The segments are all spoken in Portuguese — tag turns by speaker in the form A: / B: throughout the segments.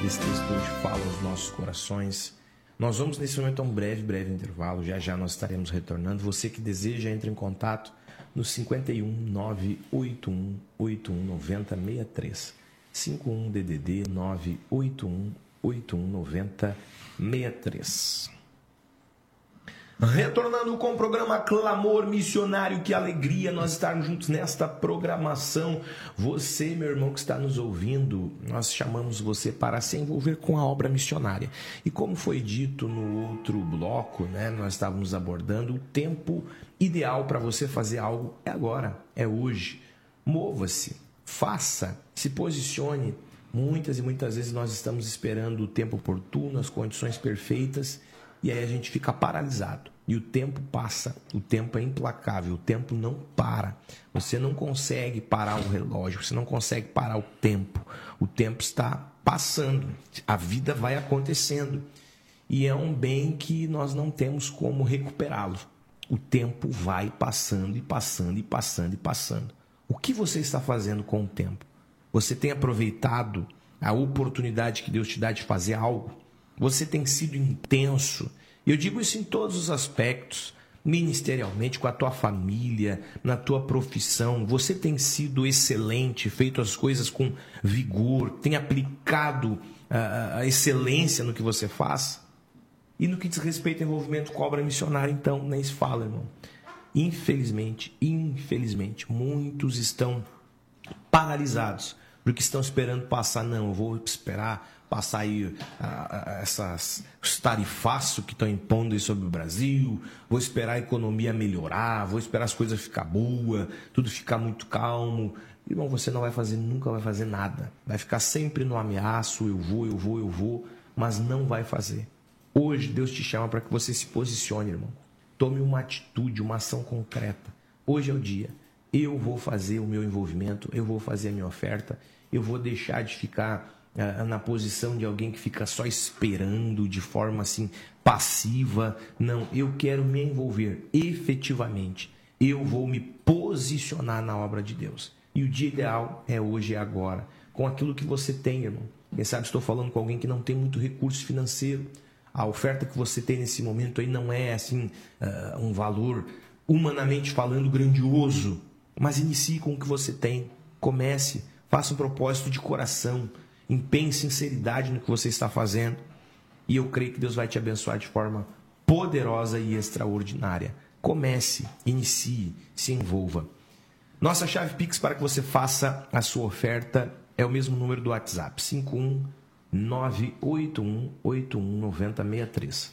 A: esse texto hoje fala aos nossos corações. Nós vamos nesse momento a um breve intervalo. Já nós estaremos retornando. Você que deseja, entre em contato no 51 981 81 90 63. 51 DDD 981 81 90 63. Retornando com o programa Clamor Missionário, que alegria nós estarmos juntos nesta programação. Você, meu irmão que está nos ouvindo, nós chamamos você para se envolver com a obra missionária. E como foi dito no outro bloco, né, nós estávamos abordando o tempo ideal para você fazer algo é agora, é hoje. Mova-se, faça, se posicione. Muitas e muitas vezes nós estamos esperando o tempo oportuno, as condições perfeitas, e aí a gente fica paralisado. E o tempo passa, o tempo é implacável, o tempo não para. Você não consegue parar o relógio, você não consegue parar o tempo. O tempo está passando, a vida vai acontecendo. E é um bem que nós não temos como recuperá-lo. O tempo vai passando e passando e passando e passando. O que você está fazendo com o tempo? Você tem aproveitado a oportunidade que Deus te dá de fazer algo? Você tem sido intenso? Eu digo isso em todos os aspectos, ministerialmente, com a tua família, na tua profissão. Você tem sido excelente, feito as coisas com vigor, tem aplicado a excelência no que você faz? E no que diz respeito ao envolvimento com a obra missionária, então, nem se fala, irmão. Infelizmente, muitos estão paralisados, porque estão esperando passar. Não, eu vou esperar passar aí os tarifaços que estão impondo aí sobre o Brasil, vou esperar a economia melhorar, vou esperar as coisas ficar boas, tudo ficar muito calmo. Irmão, você não vai fazer, nunca vai fazer nada. Vai ficar sempre no ameaço, eu vou, mas não vai fazer. Hoje Deus te chama para que você se posicione, irmão. Tome uma atitude, uma ação concreta. Hoje é o dia. Eu vou fazer o meu envolvimento, eu vou fazer a minha oferta, eu vou deixar de ficar na posição de alguém que fica só esperando de forma assim passiva. Não, eu quero me envolver efetivamente. Eu vou me posicionar na obra de Deus. E o dia ideal é hoje, é agora, com aquilo que você tem, irmão. Quem sabe estou falando com alguém que não tem muito recurso financeiro. A oferta que você tem nesse momento aí não é assim um valor, humanamente falando, grandioso. Mas inicie com o que você tem. Comece, faça um propósito de coração. Empenhe sinceridade no que você está fazendo. E eu creio que Deus vai te abençoar de forma poderosa e extraordinária. Comece, inicie, se envolva. Nossa chave Pix para que você faça a sua oferta é o mesmo número do WhatsApp, 51-981-81-9063.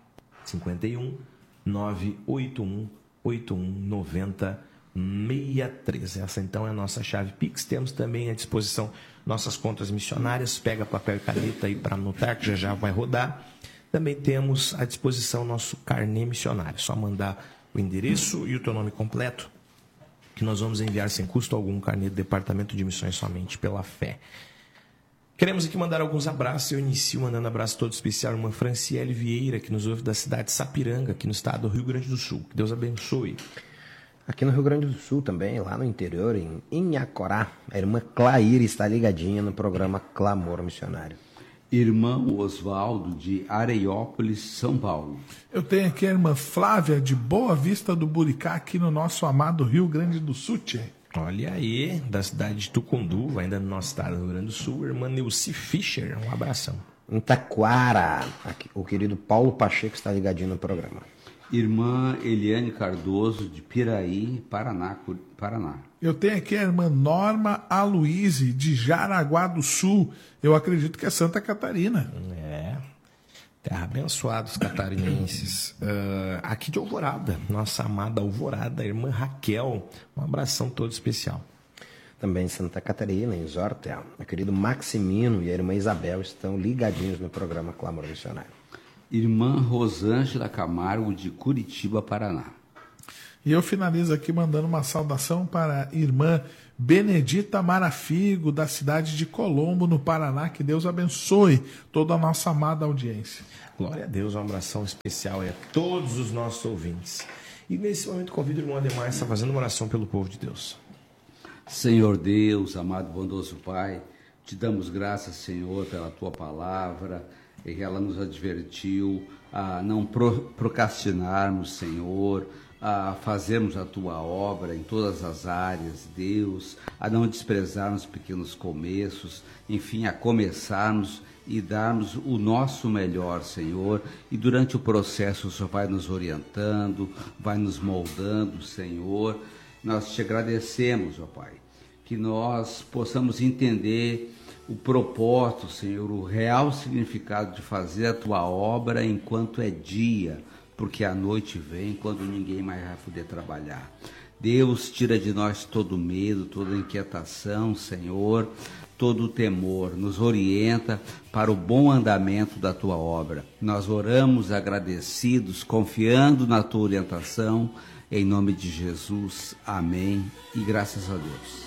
A: 51-981-81-9063. Essa então é a nossa chave Pix. Temos também à disposição nossas contas missionárias. Pega papel e caneta aí para anotar, que já vai rodar. Também temos à disposição nosso carnê missionário. Só mandar o endereço e o teu nome completo, que nós vamos enviar sem custo algum carnê do Departamento de Missões somente pela fé. Queremos aqui mandar alguns abraços. Eu inicio mandando abraço todo especial à irmã Franciele Vieira, que nos ouve da cidade de Sapiranga, aqui no estado do Rio Grande do Sul. Que Deus abençoe.
B: Aqui no Rio Grande do Sul também, lá no interior, em Inhacorá, a irmã Claire está ligadinha no programa Clamor Missionário.
C: Irmão Oswaldo, de Areiópolis, São Paulo.
D: Eu tenho aqui a irmã Flávia, de Boa Vista do Buricá, aqui no nosso amado Rio Grande do Sul, tchê.
A: Olha aí, da cidade de Tucundu, ainda no nosso estado do Rio Grande do Sul, irmã Neuci Fischer, um abração.
B: Em Taquara, aqui, o querido Paulo Pacheco está ligadinho no programa.
C: Irmã Eliane Cardoso, de Piraí, Paraná.
D: Eu tenho aqui a irmã Norma Aloise, de Jaraguá do Sul. Eu acredito que é Santa Catarina.
A: Terra abençoada, os catarinenses. Aqui de Alvorada, nossa amada Alvorada, irmã Raquel. Um abração todo especial.
B: Também em Santa Catarina, em Zortea, o querido Maximino e a irmã Isabel estão ligadinhos no programa Clamor Missionário.
C: Irmã Rosângela Camargo, de Curitiba, Paraná.
D: E eu finalizo aqui mandando uma saudação para a irmã Benedita Marafigo, da cidade de Colombo, no Paraná. Que Deus abençoe toda a nossa amada audiência.
A: Glória a Deus, uma abração especial a todos os nossos ouvintes. E nesse momento convido o irmão Ademar a estar fazendo uma oração pelo povo de Deus.
C: Senhor Deus, amado bondoso Pai, Te damos graças, Senhor, pela Tua palavra, e ela nos advertiu a não procrastinarmos, Senhor, a fazermos a Tua obra em todas as áreas, Deus, a não desprezarmos pequenos começos, enfim, a começarmos e darmos o nosso melhor, Senhor, e durante o processo o Senhor vai nos orientando, vai nos moldando, Senhor. Nós te agradecemos, ó Pai, que nós possamos entender o propósito, Senhor, o real significado de fazer a Tua obra enquanto é dia, porque a noite vem quando ninguém mais vai poder trabalhar. Deus, tira de nós todo medo, toda inquietação, Senhor, todo o temor, nos orienta para o bom andamento da Tua obra. Nós oramos agradecidos, confiando na Tua orientação, em nome de Jesus. Amém e graças a Deus.